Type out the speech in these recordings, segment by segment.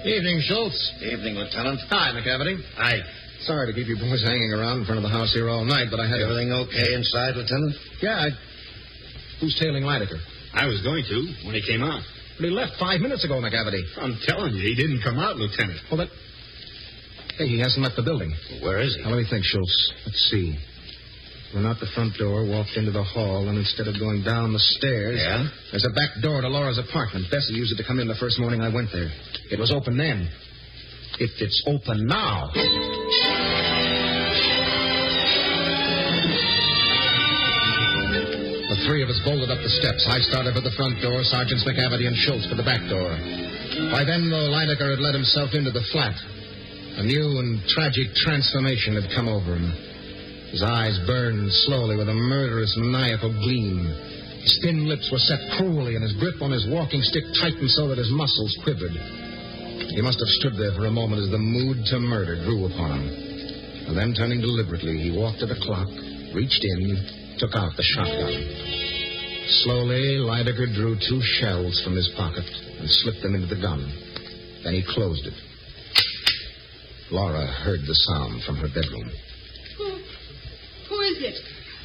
Evening, Schultz. Evening, Lieutenant. Hi, McCavity. Hi. Sorry to keep you boys hanging around in front of the house here all night, but I had Everything okay inside, Lieutenant? Yeah, Who's tailing Lydecker? I was going to when he came out. But he left 5 minutes ago, McCavity. I'm telling you, he didn't come out, Lieutenant. Well, but... Hey, he hasn't left the building. Where is he? Now, let me think, Schultz. Let's see. Went out the front door, walked into the hall, and instead of going down the stairs... Yeah? There's a back door to Laura's apartment. Bessie used it to come in the first morning I went there. It was open then. If it's open now... The three of us bolted up the steps. I started for the front door, Sergeants McCavity and Schultz for the back door. By then, though, Lydecker had let himself into the flat. A new and tragic transformation had come over him. His eyes burned slowly with a murderous, maniacal gleam. His thin lips were set cruelly, and his grip on his walking stick tightened so that his muscles quivered. He must have stood there for a moment as the mood to murder grew upon him. And then, turning deliberately, he walked to the clock, reached in, took out the shotgun. Slowly, Lydecker drew 2 shells from his pocket and slipped them into the gun. Then he closed it. Laura heard the sound from her bedroom. Who is it?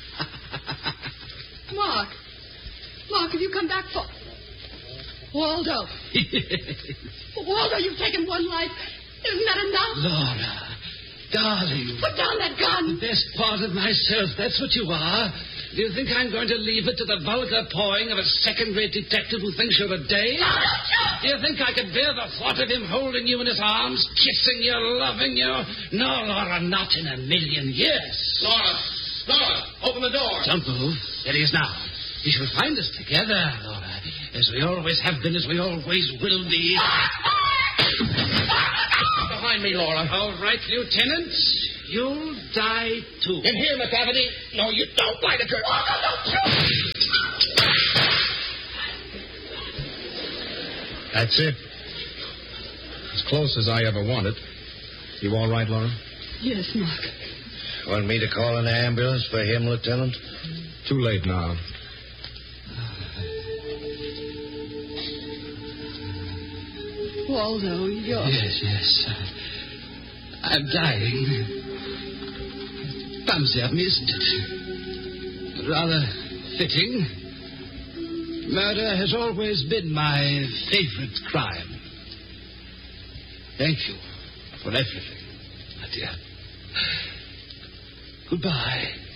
Mark. Mark, have you come back for... Waldo. Waldo, you've taken one life. Isn't that enough? Laura, darling. Put down that gun. The best part of myself, that's what you are. Do you think I'm going to leave it to the vulgar pawing of a second-rate detective who thinks you're a dame? No, don't you! Do you think I could bear the thought of him holding you in his arms, kissing you, loving you? No, Laura, not in a million years. Laura, open the door. Don't move. There he is now. He shall find us together, Laura, as we always have been, as we always will be. Behind me, Laura. All right, Lieutenant. You'll die, too. In here, McCavity. No, you don't, Lydecker. Oh, no, don't you! That's it. As close as I ever wanted. You all right, Laura? Yes, Mark. Want me to call an ambulance for him, Lieutenant? Too late now. Waldo, you're... Yes. I'm dying. Clumsy of me, isn't it? Rather fitting. Murder has always been my favorite crime. Thank you for everything, my dear. Goodbye.